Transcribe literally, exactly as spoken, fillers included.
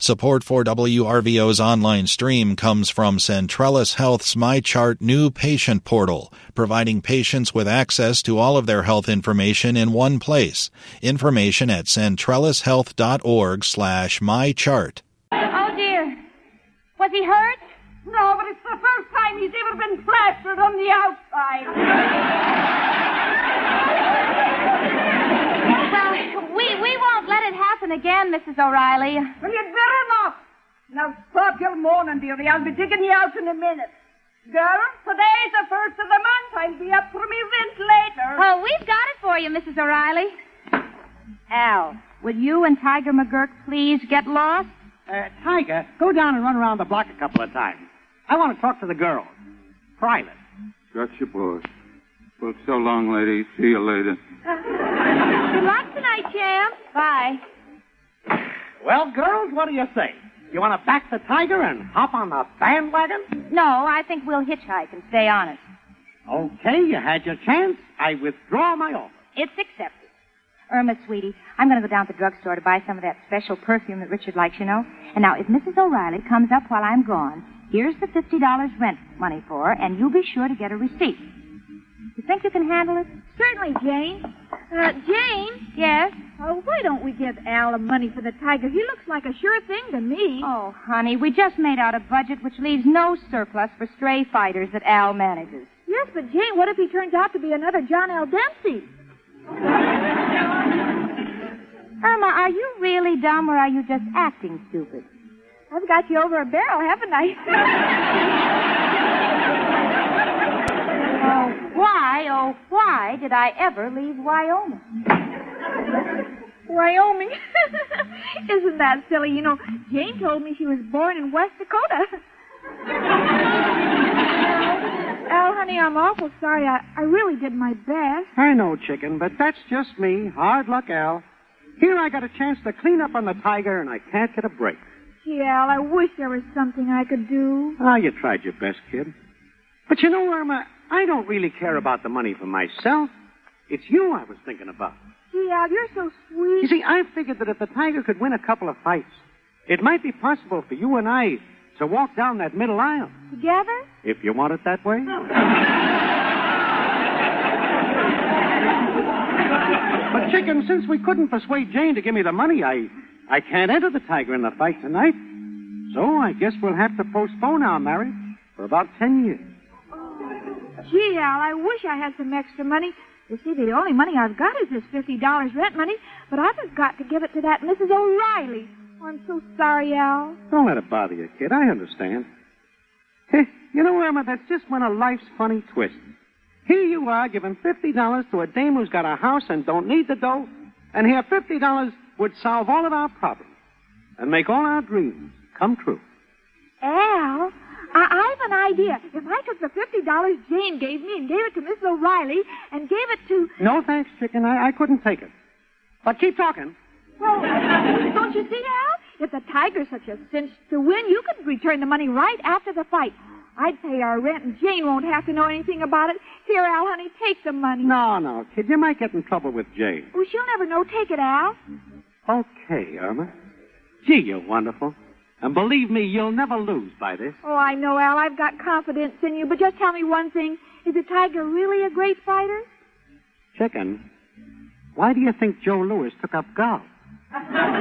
Support for W R V O's online stream comes from Centrellis Health's MyChart new patient portal, providing patients with access to all of their health information in one place. Information at centrellishealth.org slash mychart. Oh, dear. Was he hurt? No, but it's the first time he's ever been plastered on the outside. Well, we, we won't let it happen again, Missus O'Reilly. Well, you'd better not. Now, stop your moaning, dearie. I'll be digging you out in a minute. Girls, today's the first of the month. I'll be up for me rent later. Oh, we've got it for you, Missus O'Reilly. Al, would you and Tiger McGurk please get lost? Uh, Tiger, go down and run around the block a couple of times. I want to talk to the girls. Private. Gotcha, boss. Well, so long, lady. See you later. Good luck tonight, champ. Bye. Well, girls, what do you say? You want to back the Tiger and hop on the bandwagon? No, I think we'll hitchhike and stay honest. Okay, you had your chance. I withdraw my offer. It's accepted. Irma, sweetie, I'm going to go down to the drugstore to buy some of that special perfume that Richard likes, you know. And now, if Missus O'Reilly comes up while I'm gone, here's the fifty dollars rent money for her, and you be sure to get a receipt. You think you can handle it? Certainly, Jane. Uh, Jane? Yes? Oh, why don't we give Al the money for the Tiger? He looks like a sure thing to me. Oh, honey, we just made out a budget which leaves no surplus for stray fighters that Al manages. Yes, but Jane, what if he turns out to be another John L. Dempsey? Irma, are you really dumb or are you just acting stupid? I've got you over a barrel, haven't I? Oh, why, oh, why did I ever leave Wyoming? Wyoming? Isn't that silly? You know, Jane told me she was born in West Dakota. Al, honey, I'm awful sorry. I, I really did my best. I know, chicken, but that's just me. Hard luck, Al. Here I got a chance to clean up on the Tiger, and I can't get a break. Gee, Al, I wish there was something I could do. Ah, you tried your best, kid. But you know, Irma, I don't really care about the money for myself. It's you I was thinking about. Gee, Al, you're so sweet. You see, I figured that if the Tiger could win a couple of fights, it might be possible for you and I to walk down that middle aisle. Together? If you want it that way. But, chicken, since we couldn't persuade Jane to give me the money, I, I can't enter the Tiger in the fight tonight. So I guess we'll have to postpone our marriage for about ten years. Gee, Al, I wish I had some extra money. You see, the only money I've got is this fifty dollars rent money, but I've just got to give it to that Missus O'Reilly. Oh, I'm so sorry, Al. Don't let it bother you, kid. I understand. Hey, you know, Irma, that's just one of life's funny twists. Here you are giving fifty dollars to a dame who's got a house and don't need the dough, and here fifty dollars would solve all of our problems and make all our dreams come true. Al, I, I've an idea. If I took the fifty dollars Jane gave me and gave it to Missus O'Reilly and gave it to... No, thanks, chicken. I, I couldn't take it. But keep talking. Well, don't you see, Al? If the Tiger's such a cinch to win, you could return the money right after the fight. I'd pay our rent, and Jane won't have to know anything about it. Here, Al, honey, take the money. No, no, kid. You might get in trouble with Jane. Oh, she'll never know. Take it, Al. Okay, Irma. Gee, you're wonderful. And believe me, you'll never lose by this. Oh, I know, Al. I've got confidence in you. But just tell me one thing. Is the Tiger really a great fighter? Chicken, why do you think Joe Louis took up golf?